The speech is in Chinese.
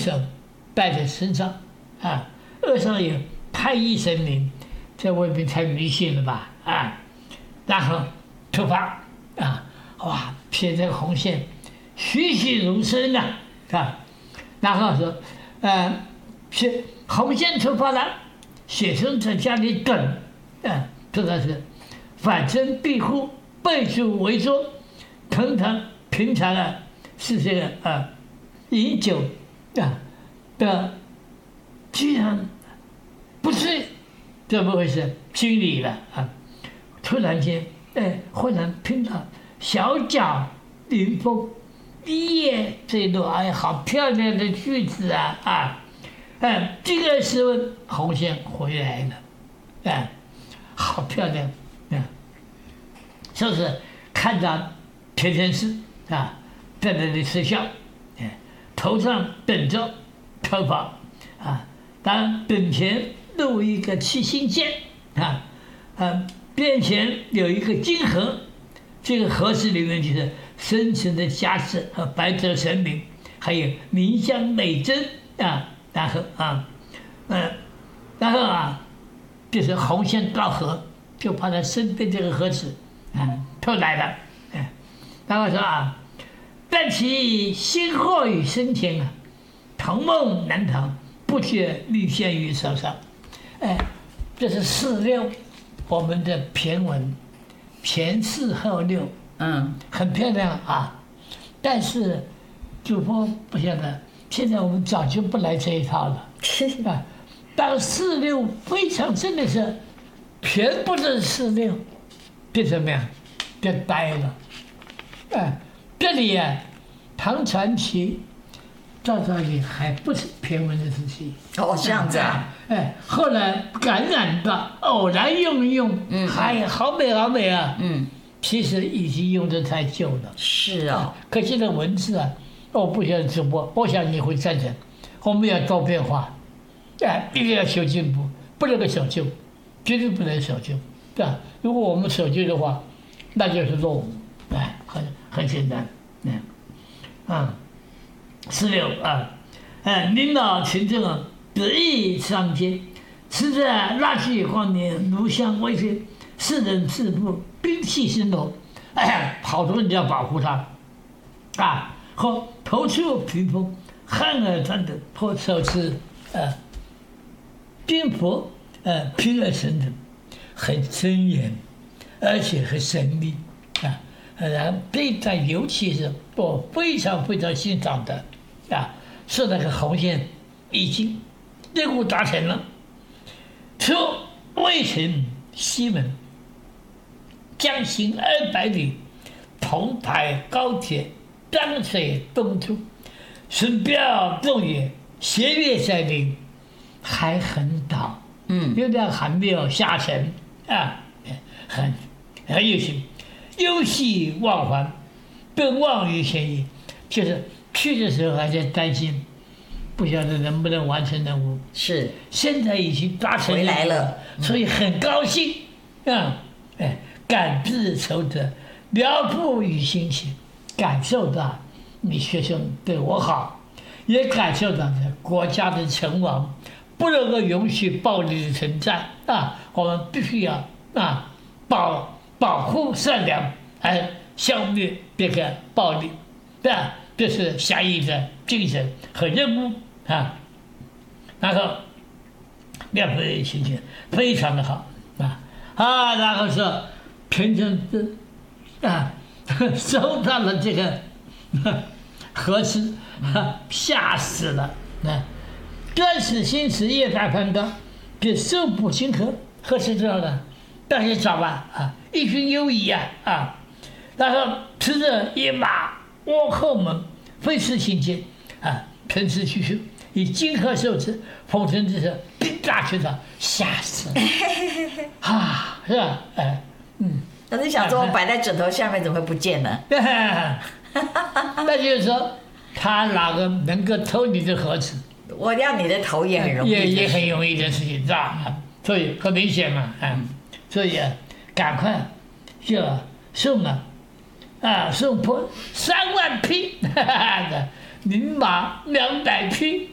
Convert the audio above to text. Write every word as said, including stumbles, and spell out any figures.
手带在身上，啊，额上有太乙神明，这未必太迷信了吧？啊，然后出发啊，哇，贴这个红线，栩栩如生呐，啊，然后说，呃，是红线出发了，学生在家里等，啊，这个是反身庇护，背书为坐，平常平常啊是这个啊饮酒啊的，居然不是怎么回事？心里了啊，突然间，哎，忽然听到小脚临风，一叶坠落，哎，好漂亮的句子啊啊！哎，这个时候红线回来了，哎，好漂亮啊！是不是看到田天师啊在那里吃笑，哎，头上等着头发啊，当等前露一个七星剑啊，啊，面前有一个金盒，这个盒子里面就是生辰的家事和白泽神明，还有冥香美珍啊，然后啊，嗯、呃，然后啊，就是红线到河，就把他身边这个盒子啊偷来了，哎，然后说啊，但其心惑于生前啊，同梦难逃，不觉立现于手上，哎，这是四六我们的骈文，前四后六， 嗯， 很漂亮啊，但是主播不晓得，现在我们早就不来这一套了啊。当四六非常真的是全部都是四六，变怎么样？变呆了。哎，这里啊，唐传奇照道理还不是骈文的时期。 哦，这样子啊。 哎，后来感染到偶然用一用，嗯，哎，好美好美啊。 嗯， 其实已经用的太旧了。 是啊。 可惜的文字啊，我不想直播，我想你会赞成，我们要多变化，哎，一定要求进步，不能够守旧，绝对不能守旧，对吧？如果我们守旧的话，那就是落伍，哎，很很简单，嗯，啊，十六啊，哎，领导群众啊，得意上街，实在垃圾荒年，炉香威飞，世人自负，兵器生罗，哎，好多人要保护他，啊，和头出屏风，汗而战斗，或手持呃兵符，呃披而神的，很森严，而且很神秘啊。然后这一段尤其是我非常非常欣赏的啊，是那个红线已经任务达成了，出渭城西门，将行二百里，同台高铁，当水东出，神标动也，斜月在林，还很早， 嗯， 月亮还没有下沉啊，很很有趣。忧喜忘还，更忘于前矣。就是去的时候还在担心，不晓得能不能完成任务。 是， 现在已经达成回来了， 所以很高兴啊！哎，感至仇德，了不于心情，感受到你学生对我好，也感受到这国家的存亡不能够允许暴力的存在啊！我们必须要啊保。保护善良，而消灭这个暴力，对吧？这是侠义的精神和任务啊。然后两位情形非常的好啊啊，然后说平城子啊收到了这个盒子，吓死了啊！断死心时夜大攀高，给受捕清河，何时知道的？大家找吧啊！一群游夷啊啊！然后持着一马倭寇门，飞驰行间啊，喷驰去去，以金鹤受之，风尘之手，兵大去到，吓死了啊！是吧？哎，嗯。 那你想说，我摆在枕头下面怎么会不见呢？ 那就是说，他哪个能够偷你的盒子？ 我要你的头也很容易， 也也很容易的事情，是吧？所以很明显嘛，啊。所以啊，赶快就送了啊，送破三万匹，哈哈的，领马两百匹